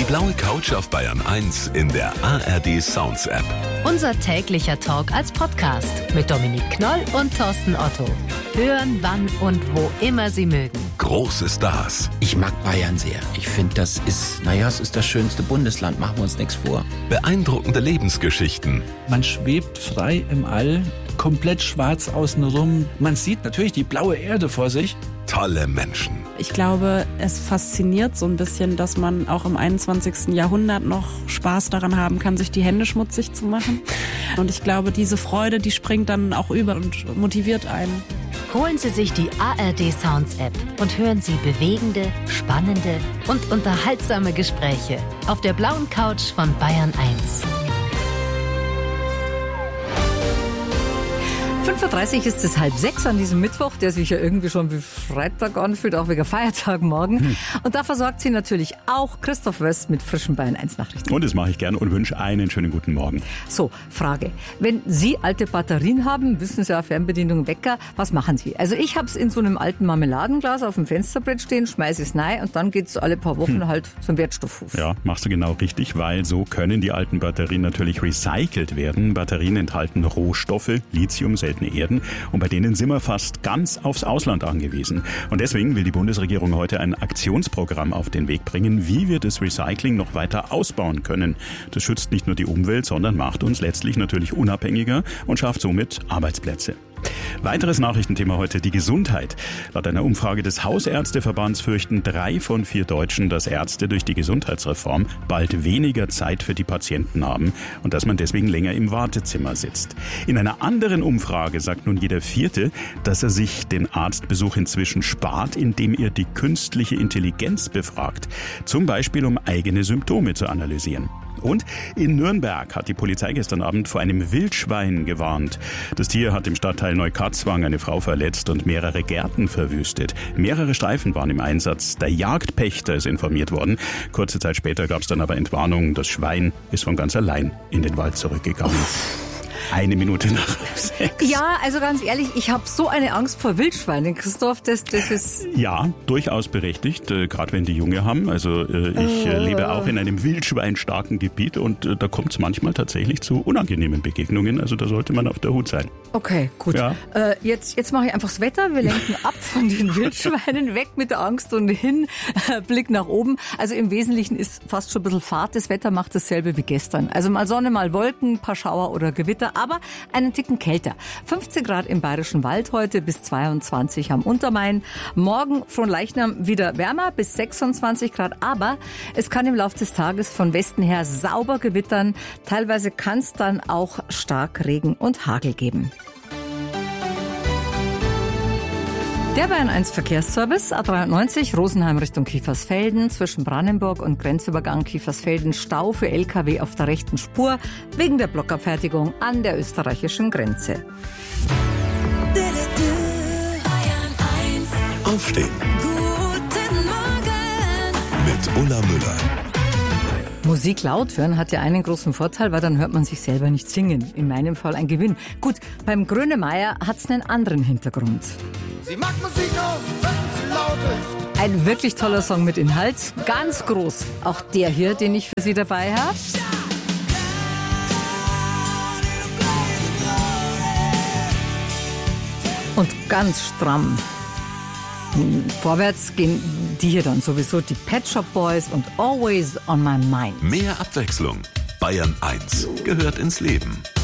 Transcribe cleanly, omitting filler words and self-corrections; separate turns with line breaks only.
Die blaue Couch auf Bayern 1 in der ARD Sounds App.
Unser täglicher Talk als Podcast mit Dominik Knoll und Thorsten Otto. Hören, wann und wo immer Sie mögen.
Große Stars.
Ich mag Bayern sehr. Ich finde, es ist das schönste Bundesland, machen wir uns nichts vor.
Beeindruckende Lebensgeschichten.
Man schwebt frei im All, komplett schwarz außenrum. Man sieht natürlich die blaue Erde vor sich.
Tolle Menschen.
Ich glaube, es fasziniert so ein bisschen, dass man auch im 21. Jahrhundert noch Spaß daran haben kann, sich die Hände schmutzig zu machen. Und ich glaube, diese Freude, die springt dann auch über und motiviert einen.
Holen Sie sich die ARD Sounds App und hören Sie bewegende, spannende und unterhaltsame Gespräche auf der blauen Couch von Bayern 1.
5.30 Uhr ist es 5:30 an diesem Mittwoch, der sich ja irgendwie schon wie Freitag anfühlt, auch wegen Feiertag morgen. Und da versorgt Sie natürlich auch Christoph Wöst mit frischen Bayern 1 Nachrichten.
Und das mache ich gern und wünsche einen schönen guten Morgen.
So, Frage. Wenn Sie alte Batterien haben, wissen Sie ja, Fernbedienung, Wecker, was machen Sie? Also ich habe es in so einem alten Marmeladenglas auf dem Fensterbrett stehen, schmeiße es rein und dann geht es alle paar Wochen halt zum Wertstoffhof.
Ja, machst du genau richtig, weil so können die alten Batterien natürlich recycelt werden. Batterien enthalten Rohstoffe, Lithium, seltene Erden, und bei denen sind wir fast ganz aufs Ausland angewiesen. Und deswegen will die Bundesregierung heute ein Aktionsprogramm auf den Weg bringen, wie wir das Recycling noch weiter ausbauen können. Das schützt nicht nur die Umwelt, sondern macht uns letztlich natürlich unabhängiger und schafft somit Arbeitsplätze. Weiteres Nachrichtenthema heute, die Gesundheit. Laut einer Umfrage des Hausärzteverbands fürchten 3 von 4 Deutschen, dass Ärzte durch die Gesundheitsreform bald weniger Zeit für die Patienten haben und dass man deswegen länger im Wartezimmer sitzt. In einer anderen Umfrage sagt nun jeder Vierte, dass er sich den Arztbesuch inzwischen spart, indem er die künstliche Intelligenz befragt. Zum Beispiel, um eigene Symptome zu analysieren. Und in Nürnberg hat die Polizei gestern Abend vor einem Wildschwein gewarnt. Das Tier hat im Stadtteil Neukatzwang eine Frau verletzt und mehrere Gärten verwüstet. Mehrere Streifen waren im Einsatz. Der Jagdpächter ist informiert worden. Kurze Zeit später gab es dann aber Entwarnung. Das Schwein ist von ganz allein in den Wald zurückgegangen. 1 Minute nach 6.
Ja, also ganz ehrlich, ich habe so eine Angst vor Wildschweinen, Christoph, das ist...
Ja, durchaus berechtigt, gerade wenn die Junge haben. Also ich lebe auch in einem wildschweinstarken Gebiet und da kommt es manchmal tatsächlich zu unangenehmen Begegnungen. Also da sollte man auf der Hut sein.
Okay, gut.
Ja.
Jetzt mache ich einfach das Wetter. Wir lenken ab von den Wildschweinen, weg mit der Angst und hin, Blick nach oben. Also im Wesentlichen ist fast schon ein bisschen Fahrt. Das Wetter macht dasselbe wie gestern. Also mal Sonne, mal Wolken, paar Schauer oder Gewitter, aber einen Ticken kälter. 15 Grad im Bayerischen Wald heute, bis 22 am Untermain. Morgen von Leichnam wieder wärmer, bis 26 Grad. Aber es kann im Laufe des Tages von Westen her sauber gewittern. Teilweise kann es dann auch stark Regen und Hagel geben. Der Bayern 1 Verkehrsservice, A93, Rosenheim Richtung Kiefersfelden, zwischen Brandenburg und Grenzübergang Kiefersfelden Stau für LKW auf der rechten Spur, wegen der Blockabfertigung an der österreichischen Grenze.
Aufstehen.
Guten Morgen.
Mit Ulla Müller.
Musik laut hören hat ja einen großen Vorteil, weil dann hört man sich selber nicht singen. In meinem Fall ein Gewinn. Gut, beim Grönemeyer hat es einen anderen Hintergrund.
Sie mag Musik auch, wenn sie laut ist.
Ein wirklich toller Song mit Inhalt, ganz groß. Auch der hier, den ich für Sie dabei habe. Und ganz stramm. Vorwärts gehen die hier dann sowieso, die Pet Shop Boys und Always on My Mind.
Mehr Abwechslung. Bayern 1 gehört ins Leben.